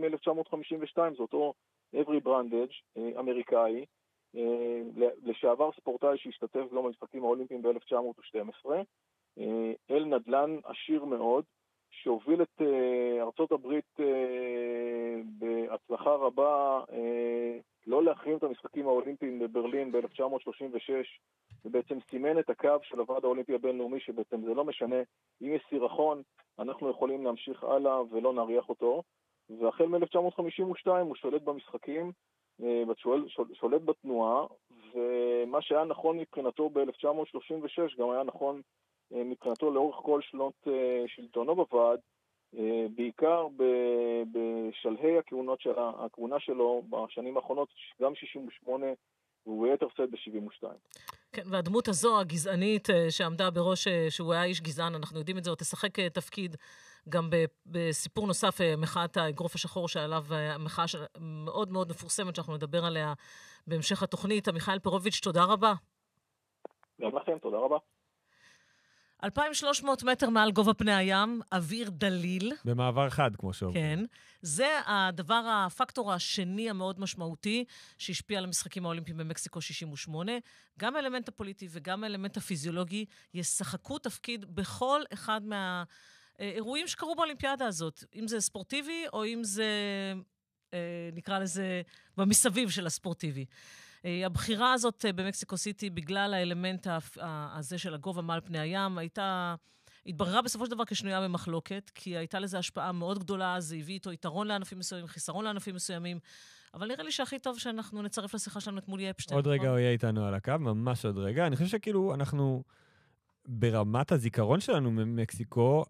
מ-1952, זה אותו אברי ברנדג', אמריקאי, לשעבר ספורטאי שהשתתף גם במשחקים האולימפיים ב-1912, אל נדל"ן עשיר מאוד, שהוביל את ארצות הברית בהצלחה רבה לא להחרים את המשחקים האולימפיים בברלין ב-1936, ובעצם סימן את הקו של הוועד האולימפי הבינלאומי, שבעצם זה לא משנה אם יש סירחון, אנחנו יכולים להמשיך הלאה ולא נריח אותו, והחל מ-1952 הוא שולט במשחקים, שולט בתנועה, ומה שהיה נכון מבחינתו ב-1936 גם היה נכון מבחינתו לאורך כל שנות שלטונו בוועד, בעיקר בשלהי הכהונה שלו בשנים האחרונות, גם 68 וביתר שאת ב-72. כן, והדמות הזו, הגזענית שעמדה בראש, שהוא היה איש גזען, אנחנו יודעים את זה, או תשחק תפקיד גם בסיפור נוסף, מחאת האגרוף השחור שעליו, מחאה מאוד מאוד מפורסמת שאנחנו נדבר עליה בהמשך התוכנית. מיכאל פירוביץ', תודה רבה. גם לכם, תודה רבה. 2,300 מטר מעל גובה פני הים, אוויר דליל. במעבר חד, כמו שאומרים. כן. זה הדבר, הפקטור השני המאוד משמעותי, שהשפיע על המשחקים האולימפיים במקסיקו 68. גם האלמנט הפוליטי וגם האלמנט הפיזיולוגי ישחקו תפקיד בכל אחד מהאירועים שקרו באולימפיאדה הזאת. אם זה ספורטיבי, או אם זה, נקרא לזה, במסביב של הספורטיבי. הבחירה הזאת במקסיקו סיטי, בגלל האלמנט הזה של הגובה מעל פני הים, התבררה בסופו של דבר כשנויה במחלוקת, כי הייתה לזה השפעה מאוד גדולה, זה הביא איתו יתרון לענפים מסוימים, חיסרון לענפים מסוימים, אבל נראה לי שהכי טוב שאנחנו נצרף לשיחה שלנו את מולי אפשטיין. עוד רגע הוא יהיה איתנו על הקו, ממש עוד רגע. אני חושב שכאילו אנחנו, ברמת הזיכרון שלנו ממקסיקו,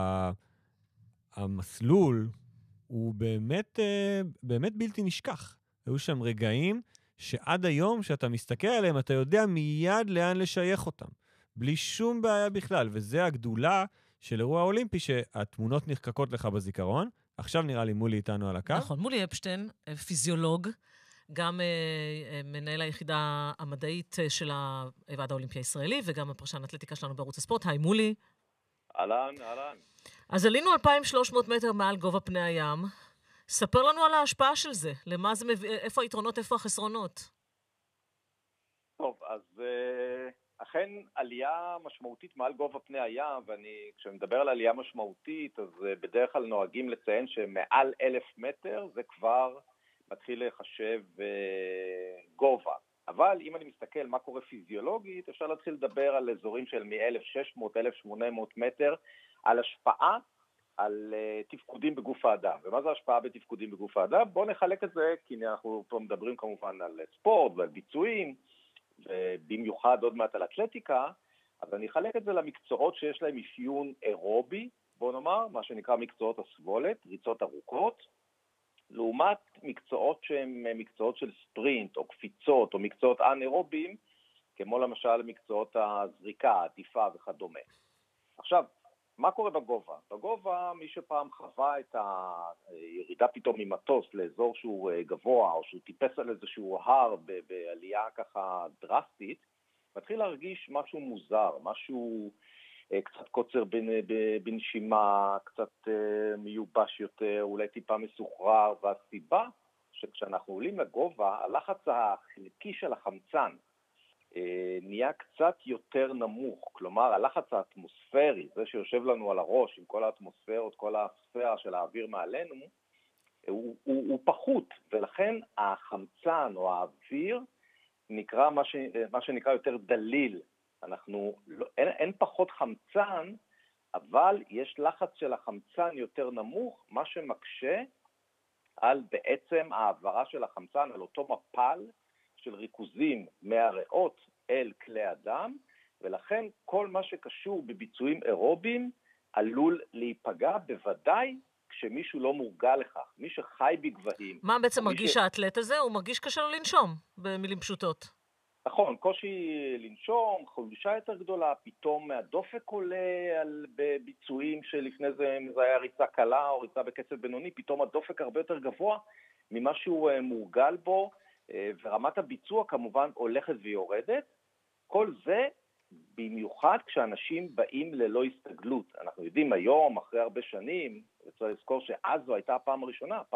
המסלול הוא באמת בלתי נשכח. היו שם רגעים שעד היום שאתה מסתכל עליהם, אתה יודע מיד לאן לשייך אותם. בלי שום בעיה בכלל, וזה הגדולה של אירוע האולימפי, שהתמונות נחקקות לך בזיכרון. עכשיו נראה לי מולי איתנו על הקו. נכון, מולי אפשטיין, פיזיולוג, גם מנהל היחידה המדעית של הוועד האולימפי הישראלי, וגם הפרשן אתלטיקה שלנו בערוץ הספורט. היי מולי. אהלן. אז עלינו 2,300 מטר מעל גובה פני הים. ספר לנו על ההשפעה של זה. למה זה איפה היתרונות, איפה החסרונות? טוב, אז אכן עלייה משמעותית מעל גובה פני הים, כשאני מדבר על עלייה משמעותית, אז בדרך כלל נוהגים לציין שמעל 1,000 מטר זה כבר מתחיל לחשב גובה. אבל אם אני מסתכל מה קורה פיזיולוגית, אפשר להתחיל לדבר על אזורים של מ-1,600, 1,800 מטר, על השפעה על תפקודים בגוף האדם. ומה זה השפעה בתפקודים בגוף האדם? בואו נחלק את זה, כי אנחנו פה מדברים כמובן על ספורט ועל ביצועים, ובמיוחד עוד מעט על אתלטיקה, אז אני אחלק את זה למקצועות שיש להם אפיון אירובי, בוא נאמר, מה שנקרא מקצועות הסבולת, ריצות ארוכות, לעומת מקצועות שהם מקצועות של ספרינט או קפיצות או מקצועות אנאירוביים, כמו למשל מקצועות הזריקה, העטיפה וכדומה. עכשיו, מה קורה בגובה? בגובה, מי שפעם חווה את הירידה פתאום ממטוס לאזור שהוא גבוה, או שהוא טיפס על איזשהו הר בעלייה ככה דרסטית, מתחיל להרגיש משהו מוזר, משהו קצת קוצר בנשימה, קצת מיובש יותר, אולי טיפה מסוחרר, והסיבה שכשאנחנו עולים לגובה, הלחץ החלקי של החמצן נהיה קצת יותר נמוך, כלומר הלחץ האטמוספרי, זה שיושב לנו על הראש עם כל האטמוספרות, כל הספירה של האוויר מעלינו, הוא פחות, ולכן החמצן או האוויר נקרא מה שנקרא יותר דליל. אין פחות חמצן, אבל יש לחץ של החמצן יותר נמוך, מה שמקשה על בעצם העברה של החמצן, על אותו מפל של ריכוזים מהריאות אל כלי הדם, ולכן כל מה שקשור בביצועים אירוביים עלול להיפגע, בוודאי כשמישהו לא מורגל לכך, מי שחי בגבהים. מה בעצם מרגיש האתלט הזה? הוא מרגיש קשה לו לנשום, במילים פשוטות. נכון, קושי לנשום, חולשה יותר גדולה, פתאום הדופק עולה בביצועים שלפני זה היה ריצה קלה או ריצה בקצב בינוני, פתאום הדופק הרבה יותר גבוה ממה שהוא מורגל בו, ורמת הביצוע כמובן הולכת ויורדת. כל זה במיוחד כשאנשים באים ללא הסתגלות. אנחנו יודעים היום, אחרי הרבה שנים, צריך לזכור שאז זו הייתה הפעם הראשונה,